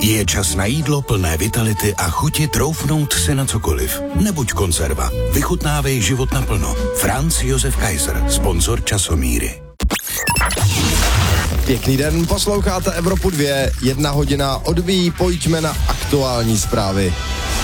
Je čas na jídlo plné vitality a chuti troufnout si na cokoliv. Nebuď konzerva. Vychutnávej život naplno. Franz Josef Kaiser, sponzor Časomíry. Pěkný den, posloucháte Evropu 2, 1 hodina odbíjí, pojďme na aktuální zprávy.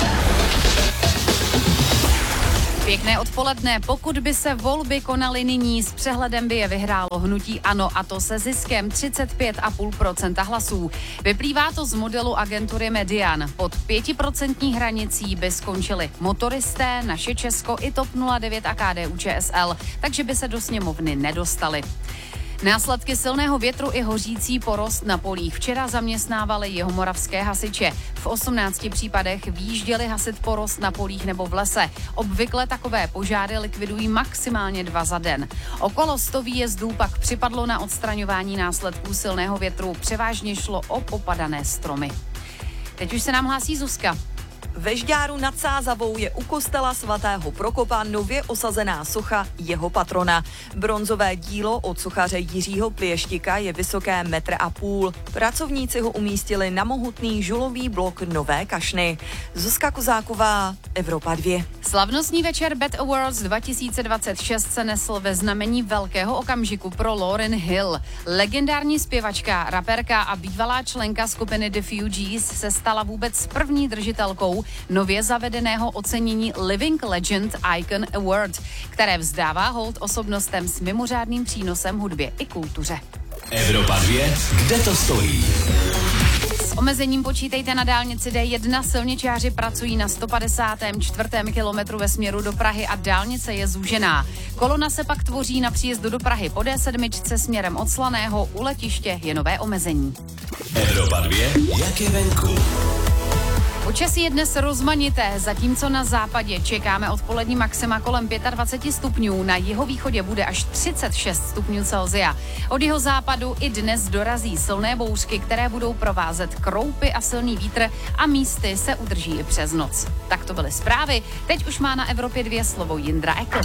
Pěkné odpoledne. Pokud by se volby konaly nyní, s přehledem by je vyhrálo hnutí ANO, a to se ziskem 35,5% hlasů. Vyplývá to z modelu agentury Median. Pod 5% hranicí by skončili Motoristé, Naše Česko i TOP 09 a KDU-ČSL, takže by se do sněmovny nedostali. Následky silného větru i hořící porost na polích včera zaměstnávali jihomoravské hasiče. V 18 případech vyjížděli hasit porost na polích nebo v lese. Obvykle takové požáry likvidují maximálně 2 za den. Okolo 100 výjezdů pak připadlo na odstraňování následků silného větru. Převážně šlo o popadané stromy. Teď už se nám hlásí Zuzka. Ve Žďáru nad Sázavou je u kostela svatého Prokopa nově osazená socha jeho patrona. Bronzové dílo od sochaře Jiřího Plieštika je vysoké 1,5 m. Pracovníci ho umístili na mohutný žulový blok Nové Kašny. Zuzka Kozáková, Evropa 2. Slavnostní večer BET Awards 2026 se nesl ve znamení velkého okamžiku pro Lauryn Hill. Legendární zpěvačka, rapérka a bývalá členka skupiny The Fugees se stala vůbec první držitelkou nově zavedeného ocenění Living Legend Icon Award, které vzdává hold osobnostem s mimořádným přínosem hudbě i kultuře. Evropa 2, kde to stojí? S omezením počítejte na dálnici D1, silničáři pracují na 154. kilometru ve směru do Prahy a dálnice je zúžená. Kolona se pak tvoří na příjezdu do Prahy po D7 směrem od Slaného, u letiště je nové omezení. Evropa 2, jak je venku? Počasí je dnes rozmanité, zatímco na západě čekáme odpolední maxima kolem 25 stupňů, na jihovýchodě bude až 36 stupňů Celsia. Od jeho západu i dnes dorazí silné bouřky, které budou provázet kroupy a silný vítr a místy se udrží i přes noc. Tak to byly zprávy, teď už má na Evropě 2 slovo Jindra Ekl.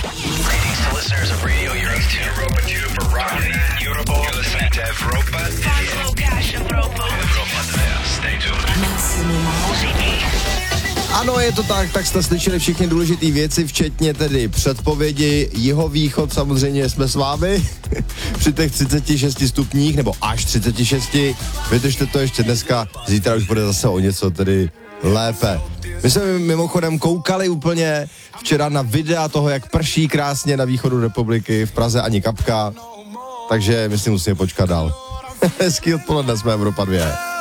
Ano, je to tak jste slyšeli všechny důležité věci, včetně tedy předpovědi. Jihovýchod, samozřejmě jsme s vámi při těch 36 stupních, nebo až 36. Vydržte to ještě dneska, zítra už bude zase o něco tedy lépe. My jsme mimochodem koukali úplně včera na videa toho, jak prší krásně na východu republiky, v Praze ani kapka, takže myslím, musíme počkat dál. Hezký odpoledne, jsme Evropa 2.